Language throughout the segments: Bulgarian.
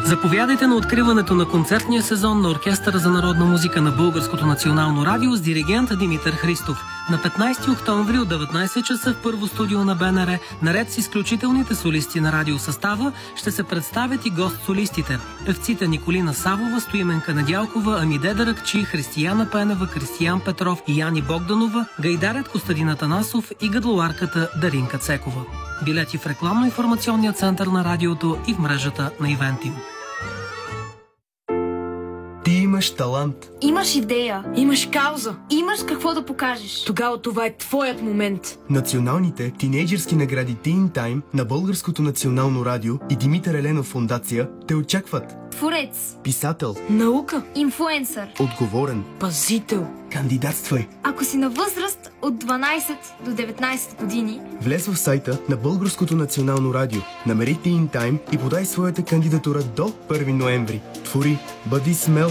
Заповядайте на откриването на концертния сезон на Оркестъра за народна музика на Българското национално радио с диригент Димитър Христов. На 15 октомври от 19 часа в първо студио на БНР, наред с изключителните солисти на радиосъстава, ще се представят и гост-солистите. Певците Николина Савова, Стоименка Недялкова, Амиде Даракчи, Християна Пенева, Кристиян Петров и Яни Богданова, гайдарят Костадин Атанасов и гъдлоарката Даринка Цекова. Билети в рекламно-информационния център на радиото и в мрежата на Ивентим. Ти имаш талант. Имаш идея. Имаш кауза. Имаш какво да покажеш. Тогава това е твоят момент. Националните тинейджърски награди Teen Time на Българското национално радио и Димитър Еленов фондация те очакват. Творец. Писател. Наука. Инфлуенсър. Отговорен. Пазител. Кандидатствай. Ако си на възраст от 12 до 19 години, влез в сайта на Българското национално радио, намери Teen Time и подай своята кандидатура до 1 ноември. Твори, бъди смел.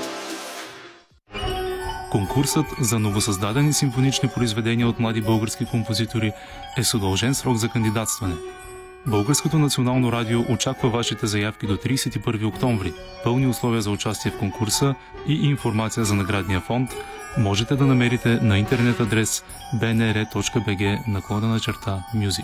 Конкурсът за новосъздадени симфонични произведения от млади български композитори е с удължен срок за кандидатстване. Българското национално радио очаква вашите заявки до 31 октомври. Пълни условия за участие в конкурса и информация за наградния фонд можете да намерите на интернет адрес bnr.bg/music.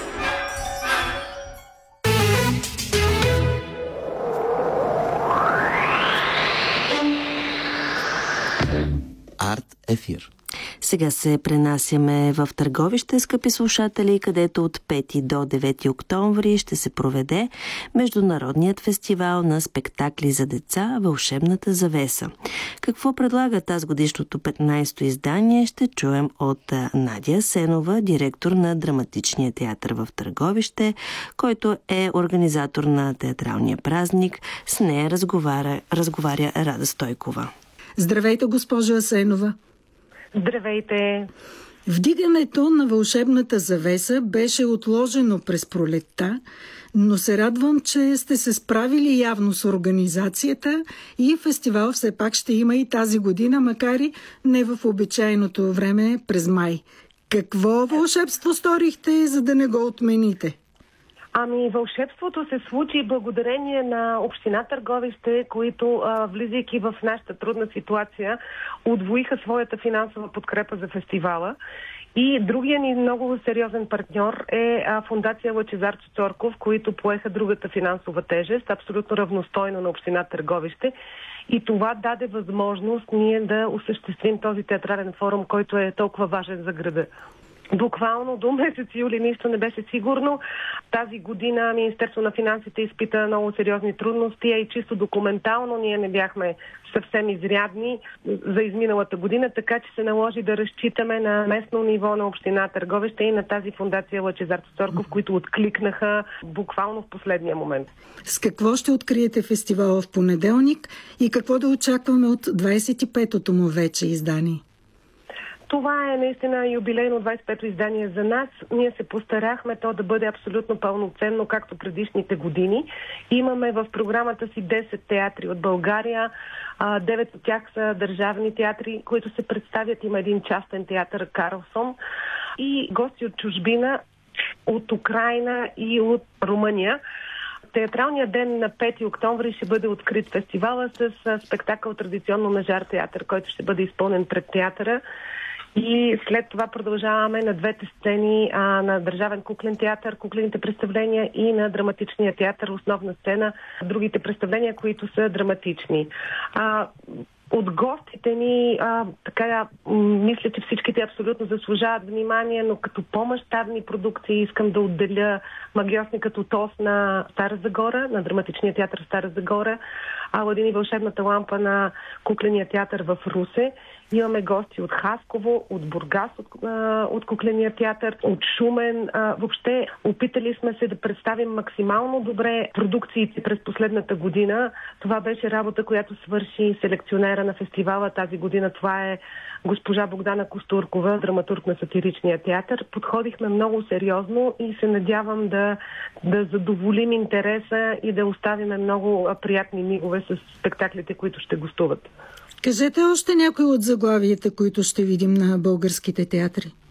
Арт ефир. Сега се пренасяме в Търговище, скъпи слушатели, където от 5 до 9 октомври ще се проведе Международният фестивал на спектакли за деца "Вълшебната завеса". Какво предлага тазгодишното 15-то издание, ще чуем от Надя Сенова, директор на Драматичния театър в Търговище, който е организатор на театралния празник. С нея разговаря Рада Стойкова. Здравейте, госпожо Асенова. Здравейте! Вдигането на вълшебната завеса беше отложено през пролетта, но се радвам, че сте се справили явно с организацията и фестивал все пак ще има и тази година, макар и не в обичайното време през май. Какво вълшебство сторихте, за да не го отмените? Вълшебството се случи благодарение на община Търговище, които, влизайки в нашата трудна ситуация, удвоиха своята финансова подкрепа за фестивала. И другия ни много сериозен партньор е фондация Лъчезар Цорков, които поеха другата финансова тежест, абсолютно равностойно на община Търговище. И това даде възможност ние да осъществим този театрален форум, който е толкова важен за града. Буквално до месец юли нищо не беше сигурно. Тази година Министерство на финансите изпита много сериозни трудности, а и чисто документално ние не бяхме съвсем изрядни за изминалата година, така че се наложи да разчитаме на местно ниво на община Търговище и на тази фондация Лъчезар Цорков, които откликнаха буквално в последния момент. С какво ще откриете фестивала в понеделник и какво да очакваме от 25-то му вече издание? Това е наистина юбилейно 25-то издание за нас. Ние се постарахме то да бъде абсолютно пълноценно, както предишните години. Имаме в програмата си 10 театри от България. 9 от тях са държавни театри, които се представят. Има един частен театър Карлсон и гости от чужбина, от Украйна и от Румъния. Театралният ден на 5 октомври ще бъде открит фестивала с спектакъл традиционно на Жар театър, който ще бъде изпълнен пред театъра. И след това продължаваме на двете сцени на Държавен куклен театър, куклените представления и на Драматичния театър, основна сцена, другите представления, които са драматични. От гостите ни, мисля, че всичките абсолютно заслужават внимание, но като по-мащабни продукции искам да отделя Магиосникът от Ос на Стара Загора, на Драматичния театър в Стара Загора, Аладин и вълшебната лампа на Кукления театър в Русе. Имаме гости от Хасково, от Бургас, от Кукления театър, от Шумен. Въобще опитали сме се да представим максимално добре продукциите през последната година. Това беше работа, която свърши селекционера на фестивала тази година. Това е госпожа Богдана Костуркова, драматург на Сатиричния театър. Подходихме много сериозно и се надявам да задоволим интереса и да оставим много приятни мигове с спектаклите, които ще гостуват. Кажете още някои от заглавията, които ще видим на българските театри.